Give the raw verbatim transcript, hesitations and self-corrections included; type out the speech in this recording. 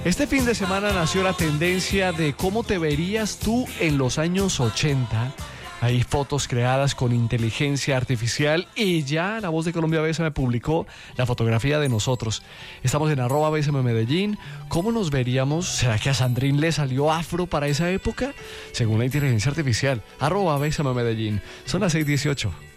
Este fin de semana nació la tendencia de cómo te verías tú en los años ochenta. Hay fotos creadas con inteligencia artificial y ya La Voz de Colombia B S M publicó la fotografía de nosotros. Estamos en arroba B S M Medellín. ¿Cómo nos veríamos? ¿Será que a Sandrín le salió afro para esa época? Según la inteligencia artificial, arroba B S M Medellín. Son las seis dieciocho.